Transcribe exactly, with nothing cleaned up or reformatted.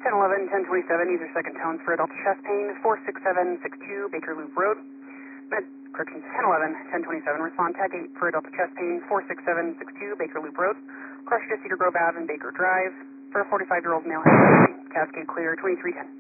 ten eleven, ten twenty-seven, user second tones for adult chest pain, four six seven six two Baker Loop Road. Med, corrections, ten eleven, ten twenty-seven, respond tag eight for adult chest pain, four six seven six two Baker Loop Road. Crushed to Cedar Grove Ave and Baker Drive. For a forty-five-year-old male, Cascade clear, twenty-three ten.